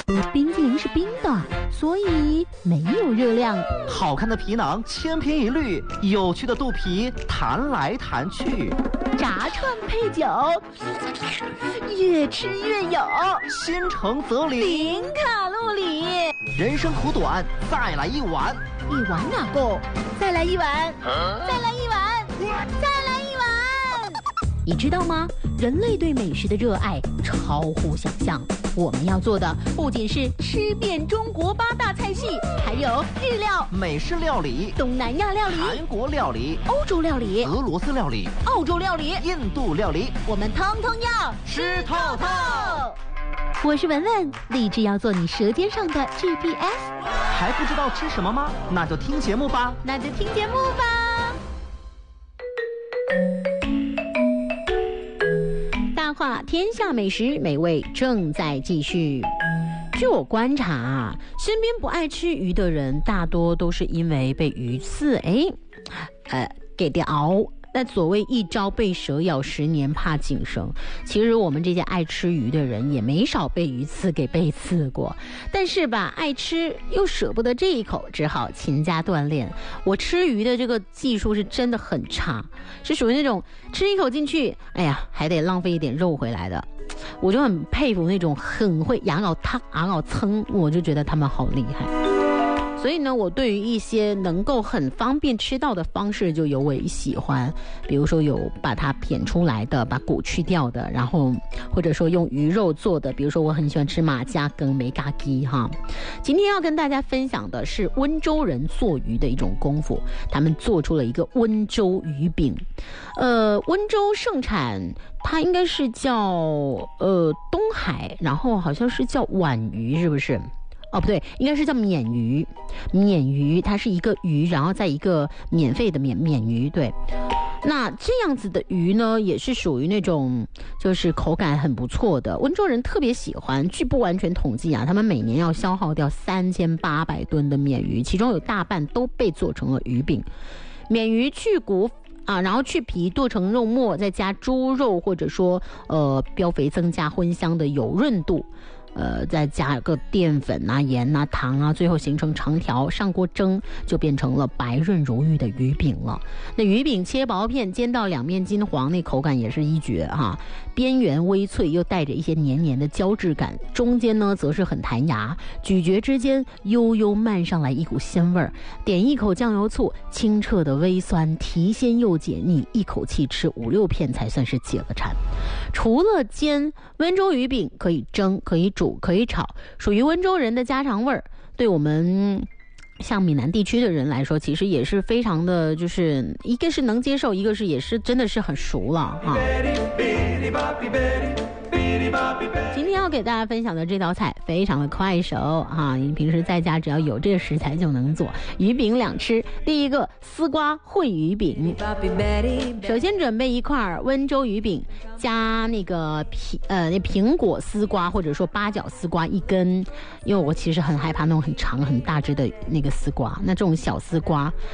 冰淇淋是冰的，所以没有热量。 好看的皮囊千篇一律，有趣的肚皮弹来弹去。 炸串配酒，越吃越有。 心诚则灵， 零卡路里。 人生苦短，再来一碗。 一碗哪够？再来一碗，再来一碗，再来一碗。你知道吗？人类对美食的热爱超乎想象。我们要做的不仅是吃遍中国8大菜系，还有日料、 美式料理、 东南亚料理、 韩国料理、 欧洲料理、 俄罗斯料理、 澳洲料理、 印度料理， 我们通通要吃透透。 我是文文，立志要做你舌尖上的 GPS。 还不知道吃什么吗？那就听节目吧。 那就听节目吧。大话天下美食美味正在继续。据我观察，身边不爱吃鱼的人，大多都是因为被鱼刺给咬。那所谓一朝被蛇咬，10年怕井绳。其实我们这些爱吃鱼的人也没少被鱼刺给背刺过，但是吧，爱吃又舍不得这一口，只好勤加锻炼。我吃鱼的这个技术是真的很差，是属于那种吃一口进去，哎呀，还得浪费一点肉回来的。我就很佩服那种很会牙咬烫、牙咬蹭，我就觉得他们好厉害。所以呢，我对于一些能够很方便吃到的方式就尤为喜欢，比如说有把它片出来的，把骨去掉的，然后或者说用鱼肉做的，比如说我很喜欢吃马加羹、梅嘎鸡哈。今天要跟大家分享的是温州人做鱼的一种功夫，他们做出了一个温州鱼饼。温州盛产它应该是叫东海，然后好像是叫皖鱼，是不是？哦，不对，应该是叫免鱼。免鱼它是一个鱼，然后再一个免费的免鱼，对。那这样子的鱼呢，也是属于那种就是口感很不错的，温州人特别喜欢。据不完全统计啊，他们每年要消耗掉3800吨的免鱼，其中有大半都被做成了鱼饼。免鱼去骨然后去皮剁成肉末，再加猪肉或者说膘肥增加荤香的油润度。再加个淀粉啊、盐啊、糖啊，最后形成长条，上锅蒸就变成了白润如玉的鱼饼了。那鱼饼切薄片，煎到两面金黄，那口感也是一绝哈。边缘微脆，又带着一些黏黏的胶质感，中间呢则是很弹牙，咀嚼之间悠悠漫上来一股鲜味儿。点一口酱油醋，清澈的微酸，提鲜又解腻，一口气吃5-6片才算是解了馋。除了煎，温州鱼饼可以蒸，可以煮，可以炒，属于温州人的家常味儿。对我们像闽南地区的人来说，其实也是非常的，就是一个是能接受，一个是也是真的是很熟了啊。今天要给大家分享的这道菜非常的快手啊，你平时在家只要有这个食材就能做。鱼饼两吃，第一个丝瓜烩鱼饼。首先准备一块温州鱼饼，加那个苹果丝瓜或者说八角丝瓜1根，因为我其实很害怕那种很长很大只的那个丝瓜，那这种小丝瓜